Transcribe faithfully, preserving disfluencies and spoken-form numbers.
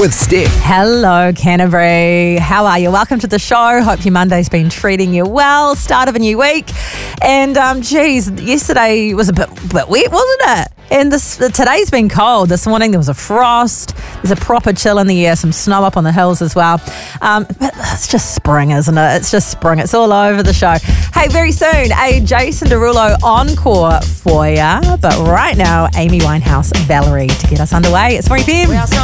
with Steph. Hello, Canterbury. How are you? Welcome to the show. Hope your Monday's been treating you well. Start of a new week. And, um, geez, yesterday was a bit, bit wet, wasn't it? And this today's been cold. This morning there was a frost. There's a proper chill in the air, some snow up on the hills as well. Um, but it's just spring, isn't it? It's just spring. It's all over the show. Hey, very soon, a Jason Derulo encore for ya. But right now, Amy Winehouse, Valerie, to get us underway. It's three p m.